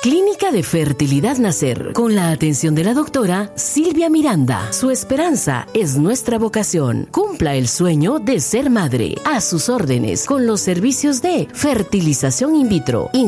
Clínica de Fertilidad Nacer, con la atención de la doctora Silvia Miranda. Su esperanza es nuestra vocación. Cumpla el sueño de ser madre. A sus órdenes, con los servicios de fertilización in vitro,